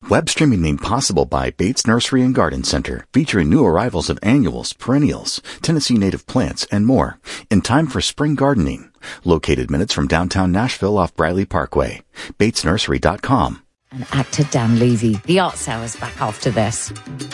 Web streaming made possible by Bates Nursery and Garden Center, featuring new arrivals of annuals, perennials, Tennessee native plants, and more, in time for spring gardening. Located minutes from downtown Nashville off Briley Parkway. BatesNursery.com. And actor Dan Levy. The Arts Hour's back after this.